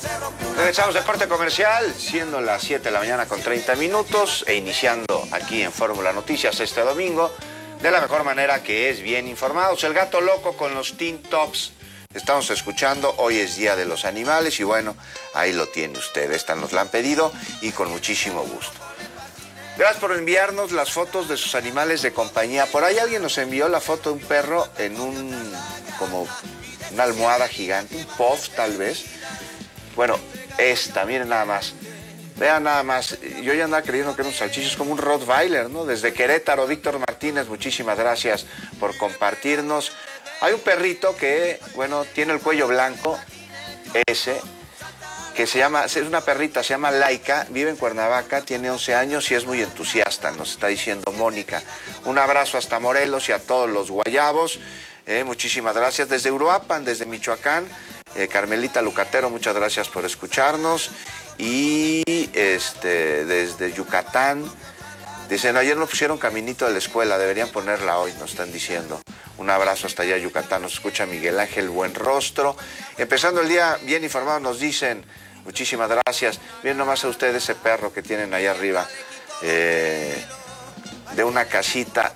Regresamos de corte comercial, siendo las 7 de la mañana con 30 minutos e iniciando aquí en Fórmula Noticias este domingo de la mejor manera, que es bien informados. El gato loco con los Teen Tops. Estamos escuchando, hoy es Día de los Animales y bueno, ahí lo tiene usted. Esta nos la han pedido y con muchísimo gusto. Gracias por enviarnos las fotos de sus animales de compañía. Por ahí alguien nos envió la foto de un perro en como una almohada gigante, un puff tal vez. Bueno, miren nada más. Vean nada más, yo ya andaba creyendo que era un salchicho, es como un Rottweiler, ¿no? Desde Querétaro, Víctor Martínez, muchísimas gracias por compartirnos. Hay un perrito que, bueno, tiene el cuello blanco, que se llama, es una perrita, se llama Laika, vive en Cuernavaca, tiene 11 años y es muy entusiasta, nos está diciendo Mónica. Un abrazo hasta Morelos y a todos los guayabos, muchísimas gracias. Desde Uruapan, desde Michoacán, Carmelita Lucatero, muchas gracias por escucharnos. Y desde Yucatán, dicen, ayer nos pusieron Caminito de la Escuela, deberían ponerla hoy, nos están diciendo. Un abrazo hasta allá, Yucatán. Nos escucha Miguel Ángel Buenrostro. Empezando el día bien informado, nos dicen, muchísimas gracias. Miren nomás a ustedes ese perro que tienen allá arriba, de una casita.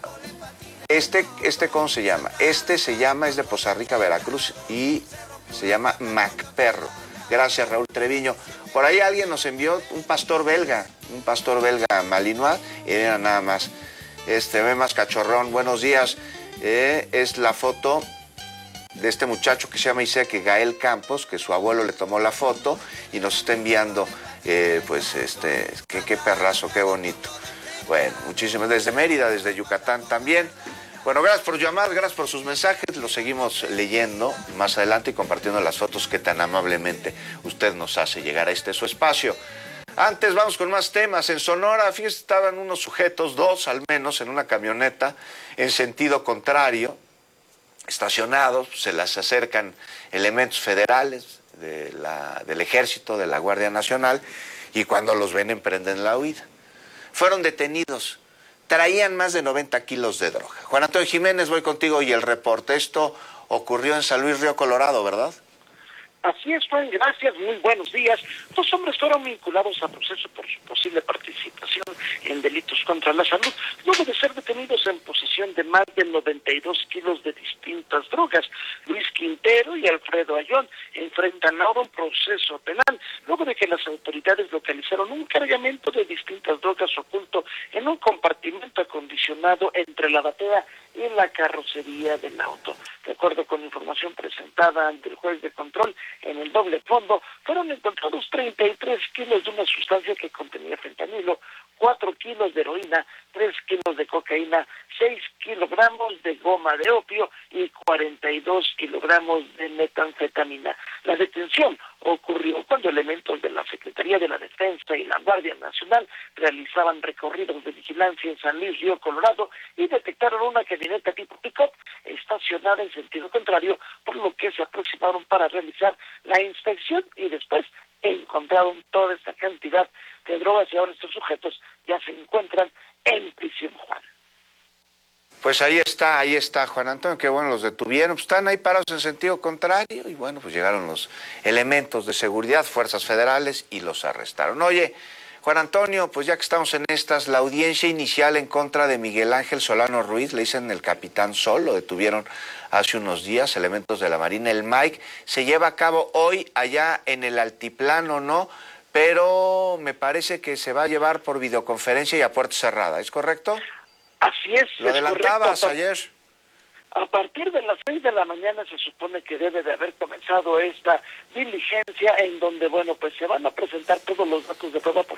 ¿Cómo se llama? Es de Poza Rica, Veracruz, y se llama Mac Perro. Gracias, Raúl Treviño. Por ahí alguien nos envió un pastor belga malinois, y era nada más. Ve más cachorrón, buenos días. Es la foto de este muchacho que se llama Isaac Gael Campos, que su abuelo le tomó la foto y nos está enviando, qué perrazo, qué bonito. Bueno, muchísimas, desde Mérida, desde Yucatán también. Bueno, gracias por llamar, gracias por sus mensajes, los seguimos leyendo más adelante y compartiendo las fotos que tan amablemente usted nos hace llegar a su espacio. Antes vamos con más temas. En Sonora, fíjense, estaban unos sujetos, dos al menos, en una camioneta en sentido contrario, estacionados, se les acercan elementos federales del Ejército, de la Guardia Nacional, y cuando los ven emprenden la huida. Fueron detenidos. Traían más de 90 kilos de droga. Juan Antonio Jiménez, voy contigo y el reporte. Esto ocurrió en San Luis Río Colorado, ¿verdad? Así es, Juan, gracias, muy buenos días. Dos hombres fueron vinculados a proceso por su posible participación en delitos contra la salud, luego de ser detenidos en posesión de más de 92 kilos de distintas drogas. Luis Quintero y Alfredo Ayón enfrentan ahora un proceso penal, luego de que las autoridades localizaron un cargamento de distintas drogas oculto en un compartimento acondicionado entre la batea y la carrocería del auto. De acuerdo con información presentada ante el juez de control, en el doble fondo fueron encontrados 33 kilos de una sustancia que contenía fentanilo, 4 kilos de heroína, 3 kilos de cocaína, 6 kilogramos de goma de opio y 42 kilogramos de metanfetamina. La detención ocurrió cuando elementos de la Secretaría de la Defensa y la Guardia Nacional realizaban recorridos de vigilancia en San Luis Río Colorado y detectaron una camioneta tipo pick-up estacionada en sentido contrario, por lo que se aproximaron para realizar la inspección y después encontraron toda esta cantidad de drogas y ahora estos sujetos ya se encuentran en prisión, Juan. Pues ahí está, Juan Antonio, qué bueno, los detuvieron, pues están ahí parados en sentido contrario y bueno, pues llegaron los elementos de seguridad, fuerzas federales y los arrestaron. Oye, Juan Antonio, pues ya que estamos en estas, la audiencia inicial en contra de Miguel Ángel Solano Ruiz, le dicen el Capitán Sol, lo detuvieron hace unos días, elementos de la Marina, el Mike, se lleva a cabo hoy allá en el Altiplano, ¿no? Pero me parece que se va a llevar por videoconferencia y a puerta cerrada, ¿es correcto? Así es. Lo adelantabas ayer. A partir de las 6 de la mañana se supone que debe de haber comenzado esta diligencia en donde, bueno, pues se van a presentar todos los datos de prueba, por